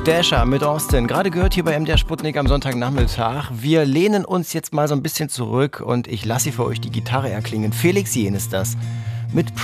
Dasher mit Austin, gerade gehört hier bei MDR Sputnik am Sonntagnachmittag. Wir lehnen uns jetzt mal so ein bisschen zurück und ich lasse hier für euch die Gitarre erklingen. Felix Jähn ist das mit